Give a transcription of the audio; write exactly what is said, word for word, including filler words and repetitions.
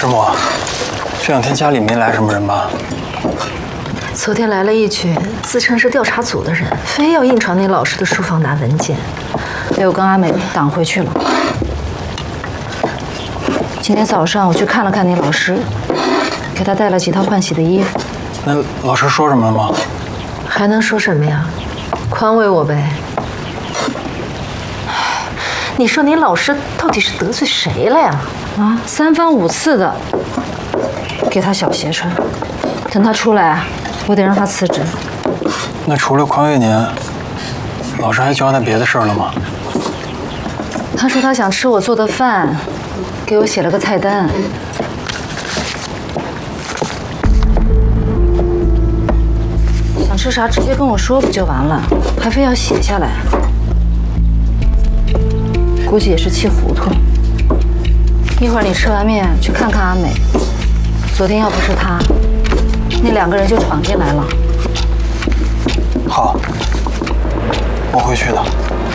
师母，这两天家里没来什么人吧？ 昨天来了一群自称是调查组的人，非要硬闯你老师的书房拿文件，被我跟阿美挡回去了。今天早上我去看了看你老师，给他带了几套换洗的衣服。 那老师说什么了吗？ 还能说什么呀？宽慰我呗。你说你老师到底是得罪谁了呀？啊，三番五次的给他小鞋穿，等他出来，我得让他辞职。 那除了宽慰您，老师还交代别的事儿了吗？ 他说他想吃我做的饭，给我写了个菜单。想吃啥直接跟我说不就完了，还非要写下来。估计也是气糊涂。一会儿你吃完面去看看阿美。昨天要不是她，那两个人就闯进来了。 好，我会去的。